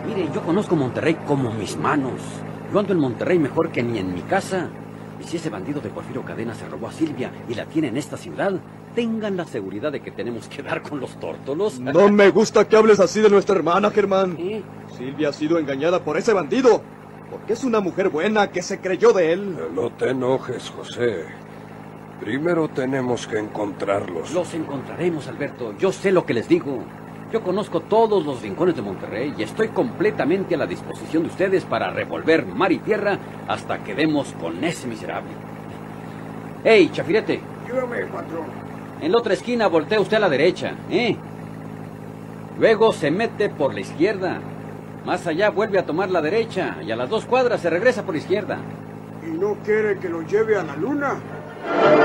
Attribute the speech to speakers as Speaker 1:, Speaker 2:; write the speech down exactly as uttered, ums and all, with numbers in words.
Speaker 1: Mire, yo conozco Monterrey como mis manos. Yo ando en Monterrey mejor que ni en mi casa. Y si ese bandido de Porfirio Cadena se robó a Silvia y la tiene en esta ciudad, tengan la seguridad de que tenemos que dar con los tórtolos.
Speaker 2: No me gusta que hables así de nuestra hermana, Germán.
Speaker 1: ¿Eh?
Speaker 2: Silvia ha sido engañada por ese bandido, porque es una mujer buena que se creyó de él.
Speaker 3: No te enojes, José. Primero tenemos que encontrarlos.
Speaker 1: Los encontraremos, Alberto. Yo sé lo que les digo. Yo conozco todos los rincones de Monterrey y estoy completamente a la disposición de ustedes para revolver mar y tierra hasta que demos con ese miserable. ¡Ey, Chafirete!
Speaker 4: Dígame, patrón.
Speaker 1: En la otra esquina voltea usted a la derecha, ¿eh? Luego se mete por la izquierda. Más allá vuelve a tomar la derecha y a las dos cuadras se regresa por la izquierda.
Speaker 4: ¿Y no quiere que lo lleve a la luna?